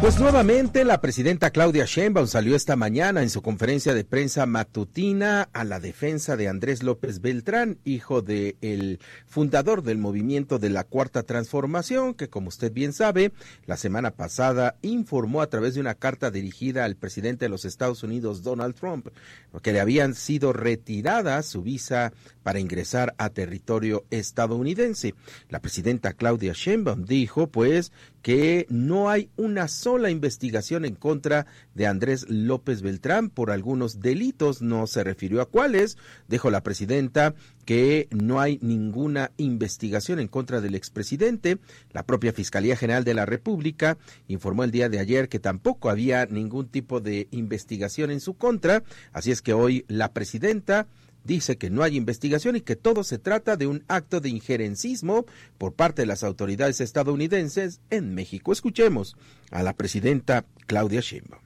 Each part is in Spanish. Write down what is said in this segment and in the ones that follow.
Pues nuevamente la presidenta Claudia Sheinbaum salió esta mañana en su conferencia de prensa matutina a la defensa de Andrés López Beltrán, hijo del fundador del movimiento de la Cuarta Transformación, que como usted bien sabe, la semana pasada informó a través de una carta dirigida al presidente de los Estados Unidos, Donald Trump, que le habían sido retiradas su visa para ingresar a territorio estadounidense. La presidenta Claudia Sheinbaum dijo, pues, que no hay una sola investigación en contra de Andrés López Beltrán por algunos delitos, no se refirió a cuáles. Dijo la presidenta que no hay ninguna investigación en contra del expresidente. La propia Fiscalía General de la República informó el día de ayer que tampoco había ningún tipo de investigación en su contra, así es que hoy la presidenta dice que no hay investigación y que todo se trata de un acto de injerencismo por parte de las autoridades estadounidenses en México. Escuchemos a la presidenta Claudia Sheinbaum.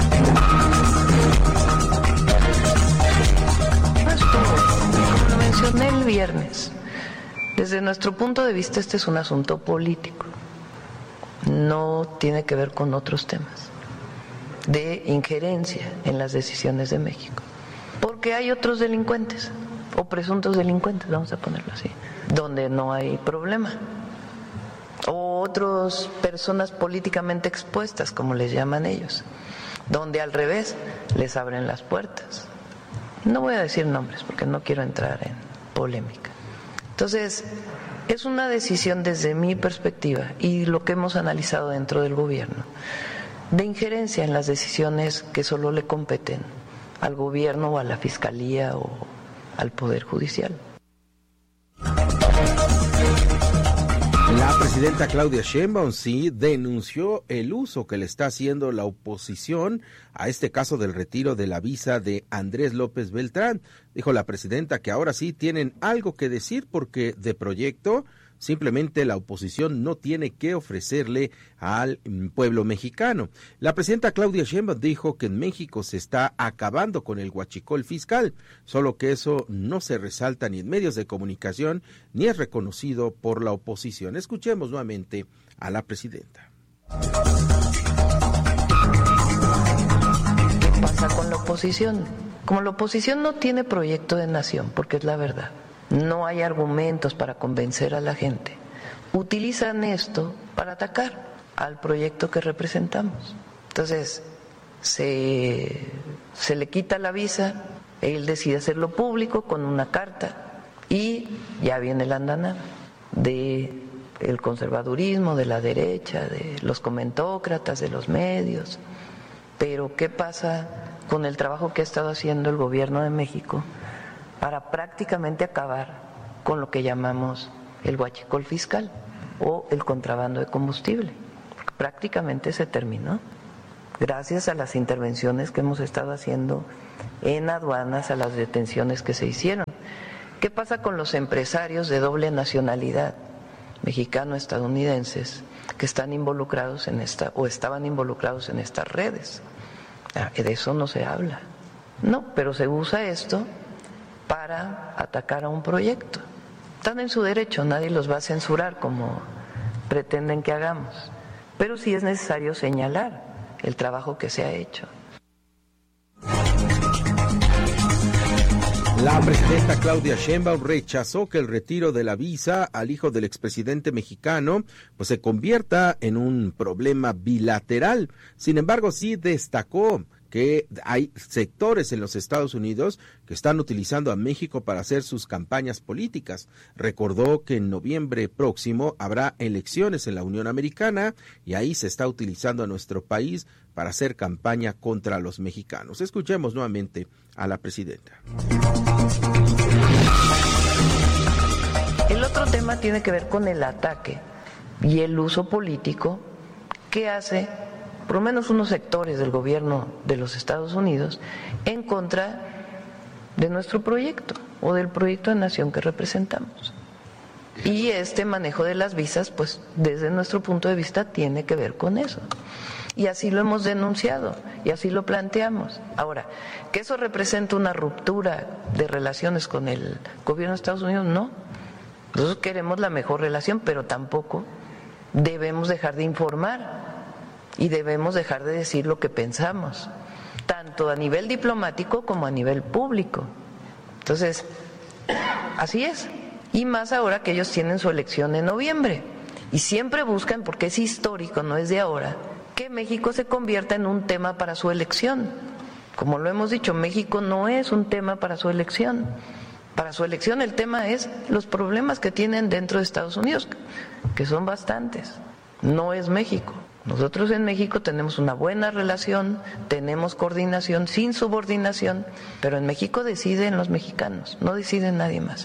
Como lo mencioné el viernes, desde nuestro punto de vista este es un asunto político, no tiene que ver con otros temas de injerencia en las decisiones de México. Porque hay otros delincuentes, o presuntos delincuentes, vamos a ponerlo así, donde no hay problema. O otras personas políticamente expuestas, como les llaman ellos, donde al revés les abren las puertas. No voy a decir nombres porque no quiero entrar en polémica. Entonces, es una decisión desde mi perspectiva y lo que hemos analizado dentro del gobierno, de injerencia en las decisiones que solo le competen al gobierno o a la fiscalía o al poder judicial. La presidenta Claudia Sheinbaum sí denunció el uso que le está haciendo la oposición a este caso del retiro de la visa de Andrés López Beltrán. Dijo la presidenta que ahora sí tienen algo que decir porque de proyecto simplemente la oposición no tiene que ofrecerle al pueblo mexicano. La presidenta Claudia Sheinbaum dijo que en México se está acabando con el huachicol fiscal, solo que eso no se resalta ni en medios de comunicación ni es reconocido por la oposición. Escuchemos nuevamente a la presidenta. ¿Qué pasa con la oposición? Como la oposición no tiene proyecto de nación, porque es la verdad, no hay argumentos para convencer a la gente, utilizan esto para atacar al proyecto que representamos. Entonces, se le quita la visa, él decide hacerlo público con una carta y ya viene la andanada de el conservadurismo, de la derecha, de los comentócratas, de los medios. Pero ¿qué pasa con el trabajo que ha estado haciendo el gobierno de México para prácticamente acabar con lo que llamamos el huachicol fiscal o el contrabando de combustible? Prácticamente se terminó, gracias a las intervenciones que hemos estado haciendo en aduanas, a las detenciones que se hicieron. ¿Qué pasa con los empresarios de doble nacionalidad, mexicano-estadounidenses, que están involucrados en esta o estaban involucrados en estas redes? De eso no se habla. No, pero se usa esto para atacar a un proyecto. Están en su derecho, nadie los va a censurar como pretenden que hagamos, pero sí es necesario señalar el trabajo que se ha hecho. La presidenta Claudia Sheinbaum rechazó que el retiro de la visa al hijo del expresidente mexicano pues se convierta en un problema bilateral. Sin embargo, sí destacó que hay sectores en los Estados Unidos que están utilizando a México para hacer sus campañas políticas. Recordó que en noviembre próximo habrá elecciones en la Unión Americana y ahí se está utilizando a nuestro país para hacer campaña contra los mexicanos. Escuchemos nuevamente a la presidenta. El otro tema tiene que ver con el ataque y el uso político que hace por lo menos unos sectores del gobierno de los Estados Unidos en contra de nuestro proyecto o del proyecto de nación que representamos. Y este manejo de las visas, pues desde nuestro punto de vista tiene que ver con eso. Y así lo hemos denunciado y así lo planteamos. Ahora, ¿que eso representa una ruptura de relaciones con el gobierno de Estados Unidos? No. Nosotros queremos la mejor relación, pero tampoco debemos dejar de informar y debemos dejar de decir lo que pensamos, tanto a nivel diplomático como a nivel público. Entonces, así es. Y más ahora que ellos tienen su elección en noviembre. Y siempre buscan, porque es histórico, no es de ahora, que México se convierta en un tema para su elección. Como lo hemos dicho, México no es un tema para su elección. Para su elección el tema es los problemas que tienen dentro de Estados Unidos, que son bastantes. No es México. Nosotros en México tenemos una buena relación, tenemos coordinación sin subordinación, pero en México deciden los mexicanos, no decide nadie más.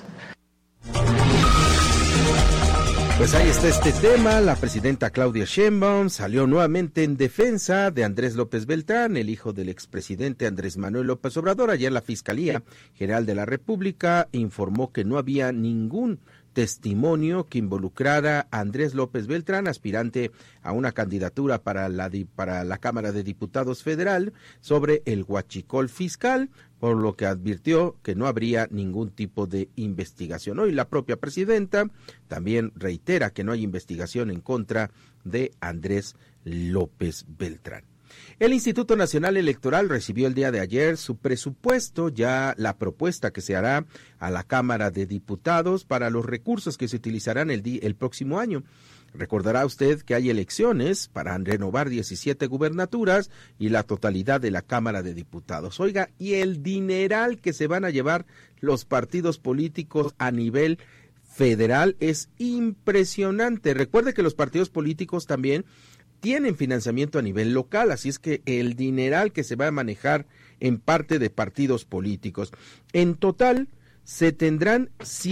Pues ahí está este tema. La presidenta Claudia Sheinbaum salió nuevamente en defensa de Andrés López Beltrán, el hijo del expresidente Andrés Manuel López Obrador. Ayer la Fiscalía General de la República informó que no había ningún testimonio que involucrara a Andrés López Beltrán, aspirante a una candidatura para la Cámara de Diputados Federal, sobre el huachicol fiscal, por lo que advirtió que no habría ningún tipo de investigación. Hoy la propia presidenta también reitera que no hay investigación en contra de Andrés López Beltrán. El Instituto Nacional Electoral recibió el día de ayer su presupuesto, ya la propuesta que se hará a la Cámara de Diputados para los recursos que se utilizarán el próximo año. Recordará usted que hay elecciones para renovar 17 gubernaturas y la totalidad de la Cámara de Diputados. Oiga, y el dineral que se van a llevar los partidos políticos a nivel federal es impresionante. Recuerde que los partidos políticos también tienen financiamiento a nivel local, así es que el dineral que se va a manejar en parte de partidos políticos. En total se tendrán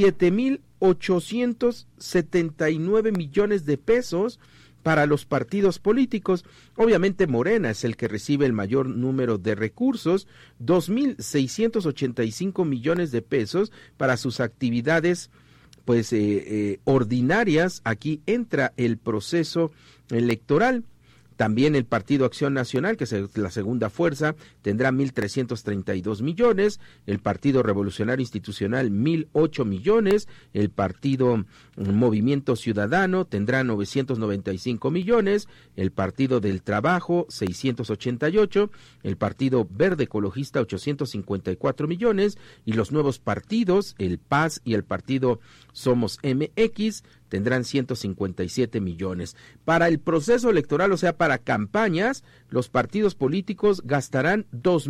7,879 millones de pesos para los partidos políticos. Obviamente Morena es el que recibe el mayor número de recursos, 2,685 millones de pesos para sus actividades ordinarias. Aquí entra el proceso electoral. También el Partido Acción Nacional, que es la segunda fuerza, tendrá 1,332 millones, el Partido Revolucionario Institucional 1,008 millones, el Partido Movimiento Ciudadano tendrá 995 millones, el Partido del Trabajo 688, el Partido Verde Ecologista 854 millones y los nuevos partidos, el PAS y el Partido Somos MX, tendrán 157 millones. Para el proceso electoral, o sea, para campañas, los partidos políticos gastarán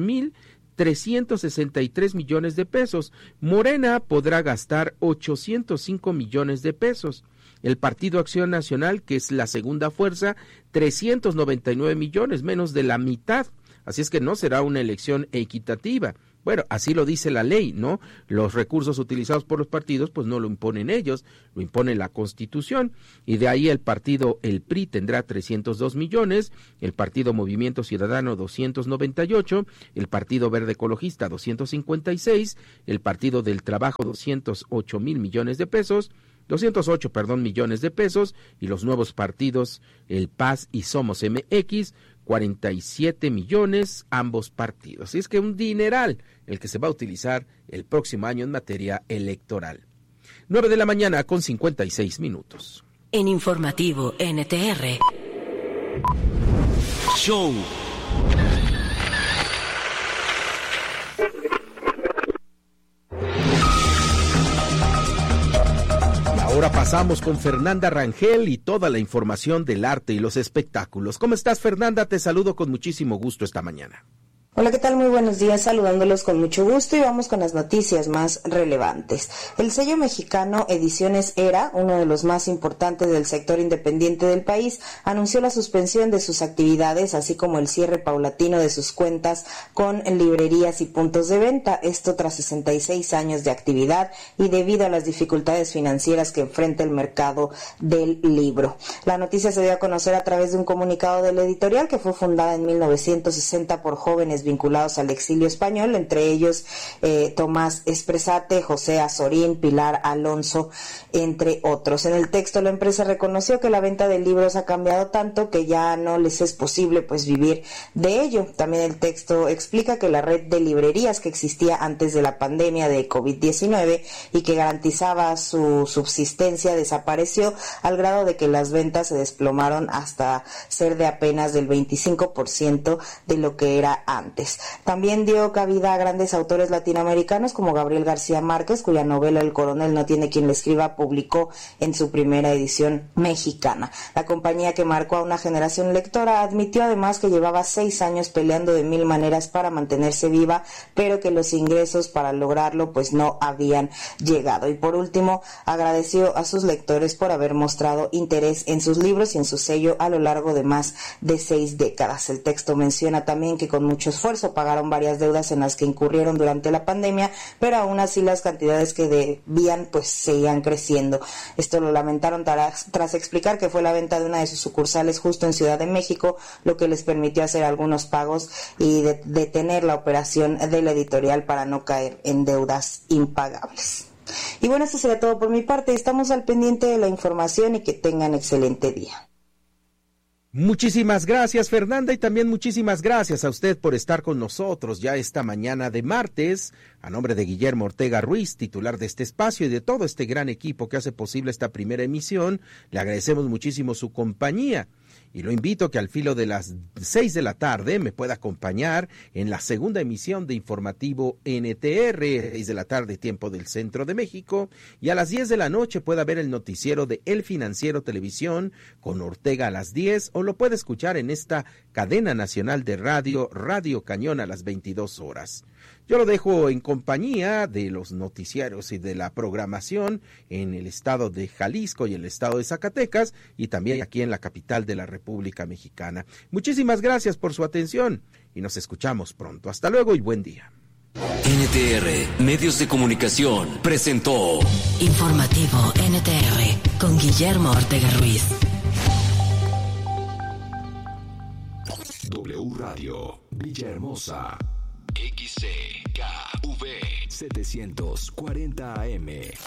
2,363 millones de pesos. Morena podrá gastar 805 millones de pesos. El Partido Acción Nacional, que es la segunda fuerza, 399 millones, menos de la mitad. Así es que no será una elección equitativa. Bueno, así lo dice la ley, ¿no? Los recursos utilizados por los partidos, pues no lo imponen ellos, lo impone la Constitución. Y de ahí el PRI tendrá 302 millones, el Partido Movimiento Ciudadano 298, el Partido Verde Ecologista 256, el Partido del Trabajo 208 millones de pesos, 208 millones de pesos, y los nuevos partidos, el PAS y Somos MX, 47 millones ambos partidos. Y es que un dineral el que se va a utilizar el próximo año en materia electoral. 9:56 a.m. En Informativo NTR. Show. Ahora pasamos con Fernanda Rangel y toda la información del arte y los espectáculos. ¿Cómo estás, Fernanda? Te saludo con muchísimo gusto esta mañana. Hola, ¿qué tal? Muy buenos días, saludándolos con mucho gusto y vamos con las noticias más relevantes. El sello mexicano Ediciones Era, uno de los más importantes del sector independiente del país, anunció la suspensión de sus actividades, así como el cierre paulatino de sus cuentas con librerías y puntos de venta, esto tras 66 años de actividad y debido a las dificultades financieras que enfrenta el mercado del libro. La noticia se dio a conocer a través de un comunicado de la editorial, que fue fundada en 1960 por jóvenes jóvenes vinculados al exilio español, entre ellos Tomás Espresate, José Azorín, Pilar Alonso, entre otros. En el texto, la empresa reconoció que la venta de libros ha cambiado tanto que ya no les es posible pues vivir de ello. También el texto explica que la red de librerías que existía antes de la pandemia de COVID-19 y que garantizaba su subsistencia desapareció, al grado de que las ventas se desplomaron hasta ser de apenas del 25% de lo que era antes. También dio cabida a grandes autores latinoamericanos como Gabriel García Márquez, cuya novela El coronel no tiene quien le escriba publicó en su primera edición mexicana. La compañía, que marcó a una generación lectora, admitió además que llevaba 6 años peleando de mil maneras para mantenerse viva, pero que los ingresos para lograrlo pues no habían llegado. Y por último, agradeció a sus lectores por haber mostrado interés en sus libros y en su sello a lo largo de más de 6 décadas. El texto menciona también que con mucho esfuerzo pagaron varias deudas en las que incurrieron durante la pandemia, pero aún así las cantidades que debían pues seguían creciendo. Esto lo lamentaron tras explicar que fue la venta de una de sus sucursales justo en Ciudad de México lo que les permitió hacer algunos pagos y detener la operación de la editorial para no caer en deudas impagables. Y bueno, esto sería todo por mi parte. Estamos al pendiente de la información y que tengan excelente día. Muchísimas gracias, Fernanda, y también muchísimas gracias a usted por estar con nosotros ya esta mañana de martes. A nombre de Guillermo Ortega Ruiz, titular de este espacio, y de todo este gran equipo que hace posible esta primera emisión, le agradecemos muchísimo su compañía. Y lo invito a que al filo de las 6 de la tarde me pueda acompañar en la segunda emisión de Informativo NTR, 6 de la tarde, tiempo del Centro de México, y a las 10 de la noche pueda ver el noticiero de El Financiero Televisión con Ortega a las 10, o lo puede escuchar en esta cadena nacional de radio, Radio Cañón, a las 22 horas. Yo lo dejo en compañía de los noticiarios y de la programación en el estado de Jalisco y el estado de Zacatecas, y también aquí en la capital de la República Mexicana. Muchísimas gracias por su atención y nos escuchamos pronto. Hasta luego y buen día. NTR Medios de Comunicación presentó Informativo NTR con Guillermo Ortega Ruiz. W Radio Villahermosa, XCKV 740 AM,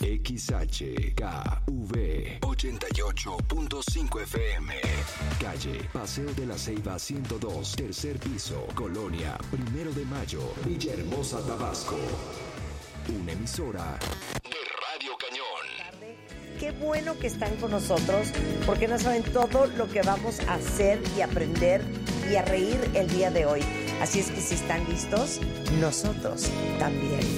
XHKV 88.5 FM. Calle Paseo de la Ceiba 102, tercer piso, Colonia 1 de Mayo, Villahermosa, Tabasco. Una emisora de Radio Cañón. Qué bueno que están con nosotros, porque no saben todo lo que vamos a hacer y aprender y a reír el día de hoy. Así es que si están listos, nosotros también.